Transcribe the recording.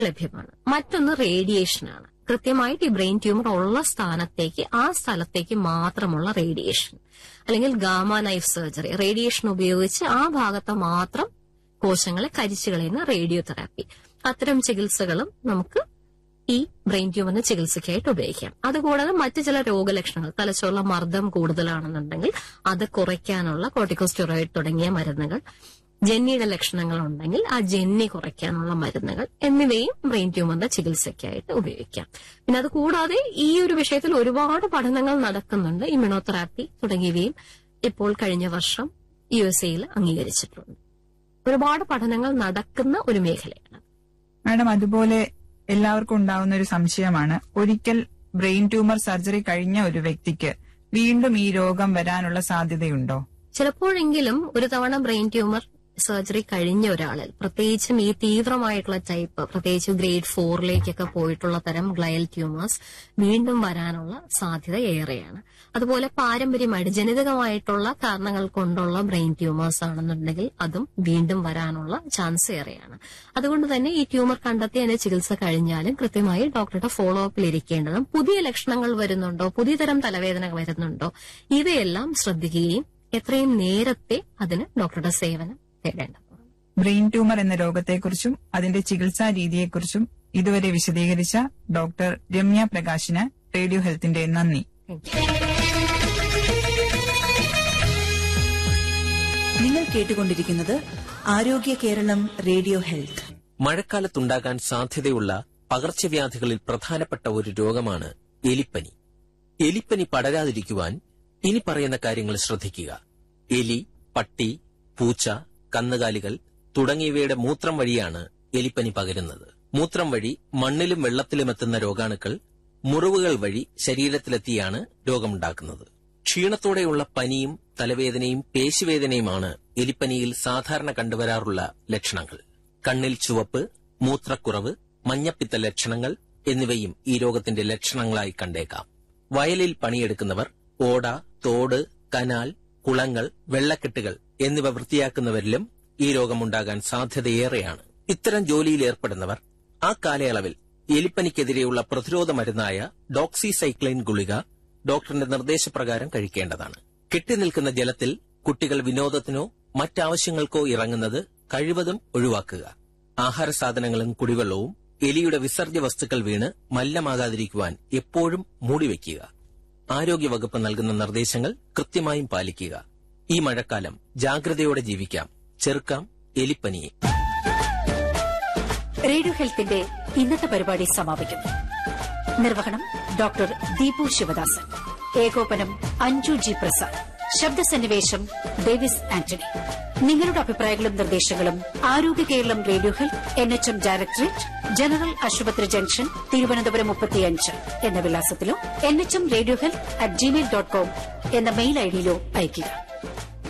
ലഭ്യമാണ്. മറ്റൊന്ന് റേഡിയേഷനാണ്. കൃത്യമായിട്ട് ഈ ബ്രെയിൻ ട്യൂമർ ഉള്ള സ്ഥാനത്തേക്ക് ആ സ്ഥലത്തേക്ക് മാത്രമുള്ള റേഡിയേഷൻ, അല്ലെങ്കിൽ ഗാമ നൈഫ് സർജറി, റേഡിയേഷൻ ഉപയോഗിച്ച് ആ ഭാഗത്ത് മാത്രം കോശങ്ങളെ കരിച്ചു കളയുന്ന റേഡിയോ തെറാപ്പി. അത്തരം ചികിത്സകളും നമുക്ക് ഈ ബ്രെയിൻ ട്യൂമറിന് ചികിത്സയ്ക്കായിട്ട് ഉപയോഗിക്കാം. അതുകൂടാതെ മറ്റു ചില രോഗലക്ഷണങ്ങൾ, തലച്ചോറിലെ മർദ്ദം കൂടുതലാണെന്നുണ്ടെങ്കിൽ അത് കുറയ്ക്കാനുള്ള കോർട്ടിക്കോസ്റ്റെറോയിഡ് തുടങ്ങിയ മരുന്നുകൾ, ജെന്നിയുടെ ലക്ഷണങ്ങൾ ഉണ്ടെങ്കിൽ ആ ജെന്നി കുറയ്ക്കാനുള്ള മരുന്നുകൾ എന്നിവയും ബ്രെയിൻ ട്യൂമറിന്റെ ചികിത്സയ്ക്കായിട്ട് ഉപയോഗിക്കാം. പിന്നെ അത് കൂടാതെ ഈ ഒരു വിഷയത്തിൽ ഒരുപാട് പഠനങ്ങൾ നടക്കുന്നുണ്ട്. ഇമ്മ്യൂണോതെറാപ്പി തുടങ്ങിയവയും ഇപ്പോൾ കഴിഞ്ഞ വർഷം USA അംഗീകരിച്ചിട്ടുണ്ട്. ഒരുപാട് പഠനങ്ങൾ നടക്കുന്ന ഒരു മേഖലയാണ്. മാഡം, അതുപോലെ എല്ലാവർക്കും ഉണ്ടാവുന്ന ഒരു സംശയമാണ്, ഒരിക്കൽ ബ്രെയിൻ ട്യൂമർ സർജറി കഴിഞ്ഞ ഒരു വ്യക്തിക്ക് വീണ്ടും ഈ രോഗം വരാനുള്ള സാധ്യതയുണ്ടോ? ചിലപ്പോഴെങ്കിലും ഒരു തവണ ബ്രെയിൻ ട്യൂമർ സർജറി കഴിഞ്ഞ ഒരാളിൽ, പ്രത്യേകിച്ചും ഈ തീവ്രമായിട്ടുള്ള ടൈപ്പ്, പ്രത്യേകിച്ച് ഗ്രേഡ് 4 പോയിട്ടുള്ള തരം ഗ്ലയൽ ട്യൂമേഴ്സ് വീണ്ടും വരാനുള്ള സാധ്യത ഏറെയാണ്. അതുപോലെ പാരമ്പര്യമായിട്ട് ജനിതകമായിട്ടുള്ള കാരണങ്ങൾ കൊണ്ടുള്ള ബ്രെയിൻ ട്യൂമേഴ്സ് ആണെന്നുണ്ടെങ്കിൽ അതും വീണ്ടും വരാനുള്ള ചാൻസ് ഏറെയാണ്. അതുകൊണ്ട് തന്നെ ഈ ട്യൂമർ കണ്ടെത്തി അതിന്റെ ചികിത്സ കഴിഞ്ഞാലും കൃത്യമായി ഡോക്ടറുടെ ഫോളോ അപ്പിൽ ഇരിക്കേണ്ടതും, പുതിയ ലക്ഷണങ്ങൾ വരുന്നുണ്ടോ, പുതിയ തരം തലവേദന വരുന്നുണ്ടോ, ഇവയെല്ലാം ശ്രദ്ധിക്കുകയും എത്രയും നേരത്തെ അതിന് ഡോക്ടറുടെ സേവനം തേടേണ്ടതാണ്. ബ്രെയിൻ ട്യൂമർ എന്ന രോഗത്തെക്കുറിച്ചും അതിന്റെ ചികിത്സാ രീതിയെക്കുറിച്ചും ഇതുവരെ വിശദീകരിച്ച ഡോക്ടർ രമ്യ പ്രകാശിന് റേഡിയോ ഹെൽത്തിന്റെ നന്ദി. നിങ്ങൾ കേട്ടുകൊണ്ടിരിക്കുന്നത് ആരോഗ്യ കേരളം റേഡിയോ ഹെൽത്ത്. മഴക്കാലത്തുണ്ടാകാൻ സാധ്യതയുള്ള പകർച്ചവ്യാധികളിൽ പ്രധാനപ്പെട്ട ഒരു രോഗമാണ് എലിപ്പനി. എലിപ്പനി പടരാതിരിക്കുവാൻ ഇനി പറയുന്ന കാര്യങ്ങൾ ശ്രദ്ധിക്കുക. എലി, പട്ടി, പൂച്ച, കന്നുകാലികൾ തുടങ്ങിയവയുടെ മൂത്രം വഴിയാണ് എലിപ്പനി പകരുന്നത്. മൂത്രം വഴി മണ്ണിലും വെള്ളത്തിലുമെത്തുന്ന രോഗാണുക്കൾ മുറിവുകൾ വഴി ശരീരത്തിലെത്തിയാണ് രോഗമുണ്ടാക്കുന്നത്. ക്ഷീണത്തോടെയുള്ള പനിയും തലവേദനയും പേശിവേദനയുമാണ് എലിപ്പനിയിൽ സാധാരണ കണ്ടുവരാറുള്ള ലക്ഷണങ്ങൾ. കണ്ണിൽ ചുവപ്പ്, മൂത്രക്കുറവ്, മഞ്ഞപ്പിത്ത ലക്ഷണങ്ങൾ എന്നിവയും ഈ രോഗത്തിന്റെ ലക്ഷണങ്ങളായി കണ്ടേക്കാം. വയലിൽ പണിയെടുക്കുന്നവർ, ഓട, തോട്, കനാൽ, കുളങ്ങൾ, വെള്ളക്കെട്ടുകൾ എന്നിവ വൃത്തിയാക്കുന്നവരിലും ഈ രോഗമുണ്ടാകാൻ സാധ്യതയേറെയാണ്. ഇത്തരം ജോലിയിൽ ഏർപ്പെടുന്നവർ ആ കാലയളവിൽ എലിപ്പനിക്കെതിരെയുള്ള പ്രതിരോധ മരുന്നായ ഡോക്സിസൈക്ലിൻ ഗുളിക ഡോക്ടറിന്റെ നിർദ്ദേശപ്രകാരം കഴിക്കേണ്ടതാണ്. കെട്ടിനിൽക്കുന്ന ജലത്തിൽ കുട്ടികൾ വിനോദത്തിനോ മറ്റാവശ്യങ്ങൾക്കോ ഇറങ്ങുന്നത് കഴിവതും ഒഴിവാക്കുക. ആഹാരസാധനങ്ങളും കുടിവെള്ളവും എലിയുടെ വിസർജ്യ വസ്തുക്കൾ വീണ് മലിനമാകാതിരിക്കുവാൻ എപ്പോഴും മൂടിവെക്കുക. ആരോഗ്യവകുപ്പ് നൽകുന്ന നിർദ്ദേശങ്ങൾ കൃത്യമായും പാലിക്കുക. ഈ മഴക്കാലം ജാഗ്രതയോടെ ജീവിക്കാം, ചെറുക്കാം എലിപ്പനിയെ. റേഡിയോ ഹെൽത്തിന്റെ ഇന്നത്തെ പരിപാടി സമാപിക്കുന്നു. നിർവഹണം ഡോക്ടർ ദീപു ശിവദാസൻ, ഏകോപനം അഞ്ജു ജി പ്രസാദ്, ശബ്ദസന്നിവേശം ഡേവിസ് ആന്റണി. നിങ്ങളുടെ അഭിപ്രായങ്ങളും നിർദ്ദേശങ്ങളും ആരോഗ്യ Keralam radio health NHM directorate, general ആശുപത്രി ജംഗ്ഷൻ, തിരുവനന്തപുരം 35 എന്ന വിലാസത്തിലോ NHM റേഡിയോ ഹെൽത്ത് @gmail.com എന്ന മെയിൽ ഐഡിയിലോ അയയ്ക്കുക.